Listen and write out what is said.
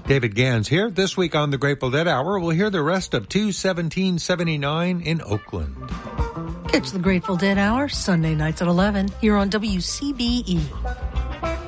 David Gans here. This week on the Grateful Dead Hour, we'll hear the rest of 21779 in Oakland. Catch the Grateful Dead Hour Sunday nights at 11 here on WCBE.